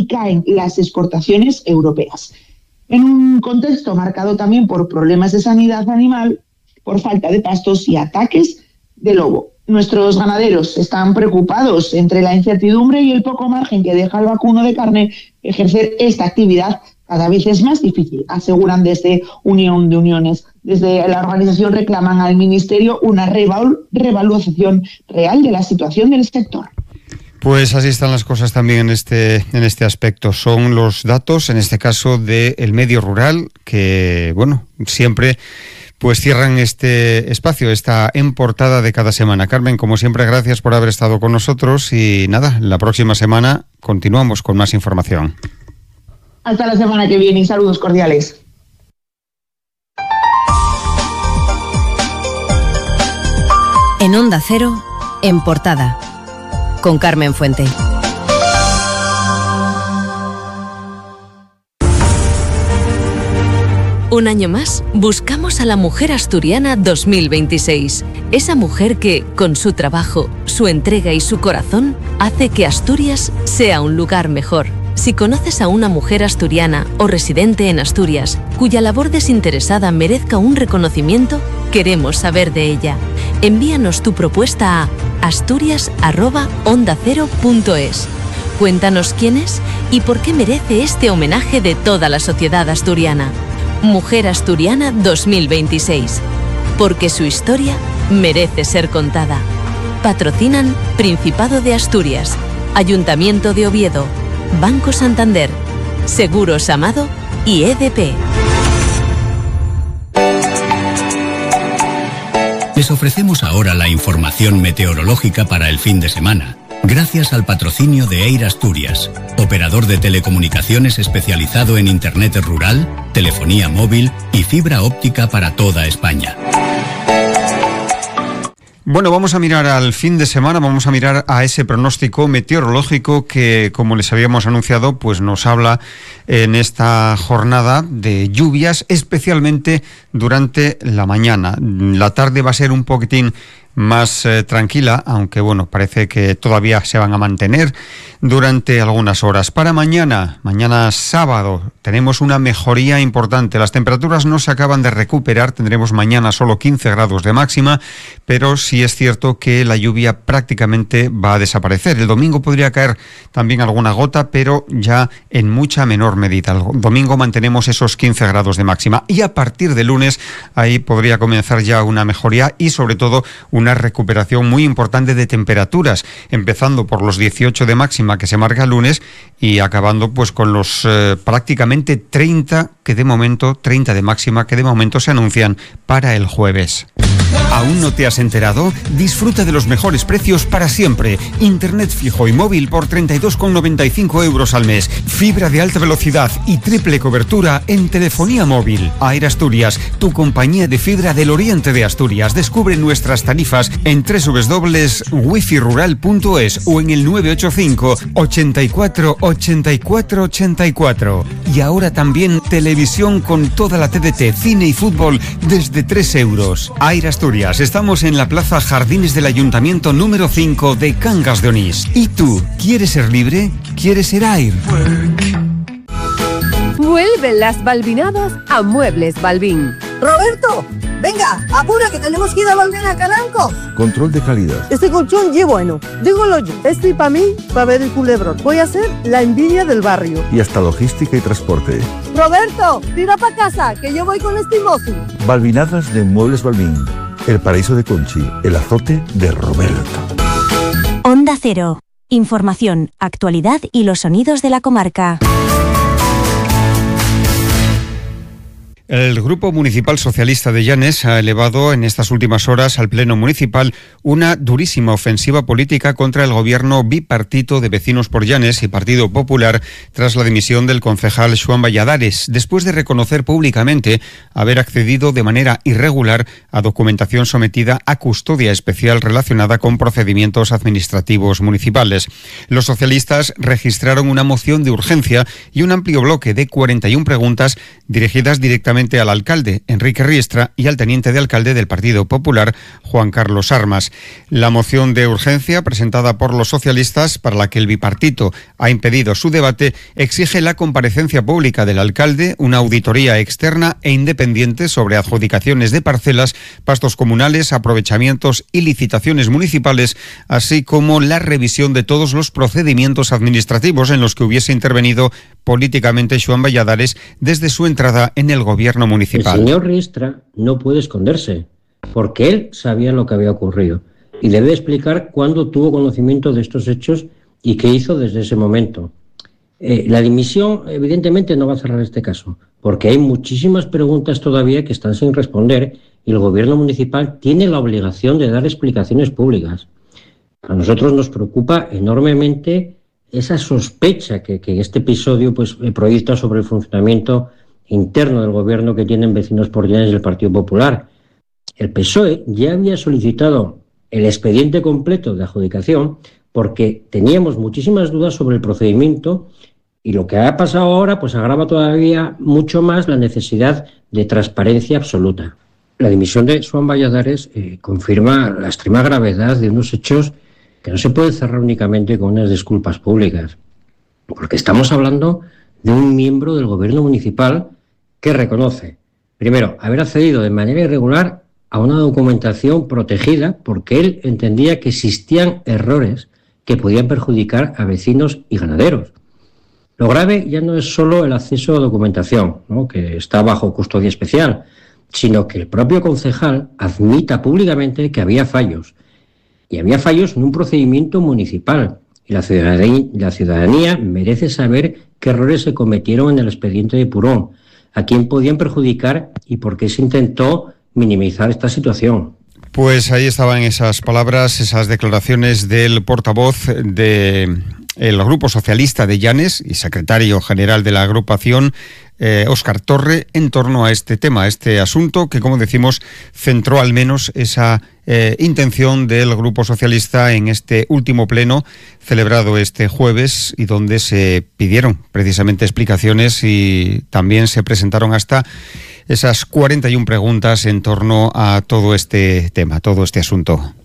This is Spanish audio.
caen las exportaciones europeas. En un contexto marcado también por problemas de sanidad animal, por falta de pastos y ataques de lobo. Nuestros ganaderos están preocupados entre la incertidumbre y el poco margen que deja el vacuno de carne. Ejercer esta actividad cada vez es más difícil, aseguran desde Unión de Uniones. Desde la organización reclaman al Ministerio una revaluación real de la situación del sector. Pues así están las cosas también en este aspecto. Son los datos, en este caso, del medio rural, que, bueno, siempre pues cierran este espacio, esta en portada de cada semana. Carmen, como siempre, gracias por haber estado con nosotros y nada, la próxima semana continuamos con más información. Hasta la semana que viene y saludos cordiales. En Onda Cero, en portada, con Carmen Fuente. Un año más, buscamos a la mujer asturiana 2026. Esa mujer que, con su trabajo, su entrega y su corazón, hace que Asturias sea un lugar mejor. Si conoces a una mujer asturiana o residente en Asturias, cuya labor desinteresada merezca un reconocimiento, queremos saber de ella. Envíanos tu propuesta a asturias@ondacero.es. Cuéntanos quién es y por qué merece este homenaje de toda la sociedad asturiana. Mujer Asturiana 2026. Porque su historia merece ser contada. Patrocinan Principado de Asturias, Ayuntamiento de Oviedo, Banco Santander, Seguros Amado y EDP. Les ofrecemos ahora la información meteorológica para el fin de semana. Gracias al patrocinio de Eir Asturias, operador de telecomunicaciones especializado en Internet rural, telefonía móvil y fibra óptica para toda España. Bueno, vamos a mirar al fin de semana, vamos a mirar a ese pronóstico meteorológico que, como les habíamos anunciado, pues nos habla en esta jornada de lluvias, especialmente durante la mañana. La tarde va a ser un poquitín más tranquila, aunque bueno, parece que todavía se van a mantener durante algunas horas. Para mañana sábado, tenemos una mejoría importante. Las temperaturas no se acaban de recuperar, tendremos mañana solo 15 grados de máxima, pero sí es cierto que la lluvia prácticamente va a desaparecer. El domingo podría caer también alguna gota, pero ya en mucha menor medida. El domingo mantenemos esos 15 grados de máxima y a partir de lunes ahí podría comenzar ya una mejoría y sobre todo una recuperación muy importante de temperaturas, empezando por los 18 de máxima que se marca el lunes y acabando pues con los prácticamente 30 de máxima que de momento se anuncian para el jueves. ¿Aún no te has enterado? Disfruta de los mejores precios para siempre. Internet fijo y móvil por 32,95 euros al mes. Fibra de alta velocidad y triple cobertura en telefonía móvil. Eir Asturias, tu compañía de fibra del oriente de Asturias. Descubre nuestras tarifas en www.wifirural.es o en el 985 84 84 84. Y ahora también televisión con toda la TDT, cine y fútbol desde 3 euros. Eir Asturias, estamos en la Plaza Jardines del Ayuntamiento número 5 de Cangas de Onís. ¿Y tú, quieres ser libre? ¿Quieres ser Eir? Vuelven las Balbinadas a Muebles Balbín. ¡Roberto! Venga, apura que tenemos que ir a Balbín a Calanco. Control de calidad. Este colchón ye bueno. Dígolo yo. Este para mí, para ver el culebrón. Voy a ser la envidia del barrio. Y hasta logística y transporte. Roberto, tira para casa, que yo voy con este mozo. Balbinadas de Muebles Balbín. El paraíso de Conchi. El azote de Roberto. Onda Cero. Información, actualidad y los sonidos de la comarca. El Grupo Municipal Socialista de Llanes ha elevado en estas últimas horas al Pleno Municipal una durísima ofensiva política contra el gobierno bipartito de Vecinos por Llanes y Partido Popular tras la dimisión del concejal Xoán Valladares, después de reconocer públicamente haber accedido de manera irregular a documentación sometida a custodia especial relacionada con procedimientos administrativos municipales. Los socialistas registraron una moción de urgencia y un amplio bloque de 41 preguntas dirigidas directamente precisamente al alcalde Enrique Riestra y al teniente de alcalde del Partido Popular, Juan Carlos Armas. La moción de urgencia presentada por los socialistas, para la que el bipartito ha impedido su debate, exige la comparecencia pública del alcalde, una auditoría externa e independiente sobre adjudicaciones de parcelas, pastos comunales, aprovechamientos y licitaciones municipales, así como la revisión de todos los procedimientos administrativos en los que hubiese intervenido políticamente Xoán Valladares desde su entrada en el gobierno municipal. El señor Riestra no puede esconderse, porque él sabía lo que había ocurrido y debe explicar cuándo tuvo conocimiento de estos hechos y qué hizo desde ese momento. La dimisión, evidentemente, no va a cerrar este caso, porque hay muchísimas preguntas todavía que están sin responder y el gobierno municipal tiene la obligación de dar explicaciones públicas. A nosotros nos preocupa enormemente esa sospecha que este episodio proyecta sobre el funcionamiento interno del gobierno que tienen Vecinos por Llanes del Partido Popular. El PSOE ya había solicitado el expediente completo de adjudicación porque teníamos muchísimas dudas sobre el procedimiento y lo que ha pasado ahora agrava todavía mucho más la necesidad de transparencia absoluta. La dimisión de Xoán Valladares confirma la extrema gravedad de unos hechos que no se pueden cerrar únicamente con unas disculpas públicas, porque estamos hablando de un miembro del gobierno municipal que reconoce, primero, haber accedido de manera irregular a una documentación protegida porque él entendía que existían errores que podían perjudicar a vecinos y ganaderos. Lo grave ya no es solo el acceso a documentación, ¿no?, que está bajo custodia especial, sino que el propio concejal admita públicamente que había fallos. Y había fallos en un procedimiento municipal. Y la ciudadanía merece saber qué errores se cometieron en el expediente de Purón, a quién podían perjudicar y por qué se intentó minimizar esta situación. Pues ahí estaban esas palabras, esas declaraciones del portavoz del Grupo Socialista de Llanes y secretario general de la agrupación, Óscar Torre, en torno a este tema, a este asunto que, como decimos, centró al menos esa intención del Grupo Socialista en este último pleno celebrado este jueves y donde se pidieron precisamente explicaciones y también se presentaron hasta esas 41 preguntas en torno a todo este tema, todo este asunto.